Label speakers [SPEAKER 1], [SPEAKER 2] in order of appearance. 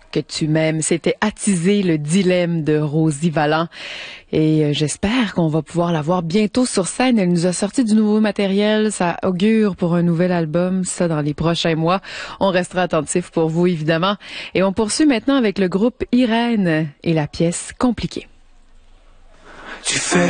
[SPEAKER 1] que tu m'aimes. C'était Attiser le dilemme de Rosie Valland. Et j'espère qu'on va pouvoir la voir bientôt sur scène. Elle nous a sorti du nouveau matériel. Ça augure pour un nouvel album. Ça, dans les prochains mois. On restera attentif pour vous, évidemment. Et on poursuit maintenant avec le groupe Irène et la pièce Compliquée.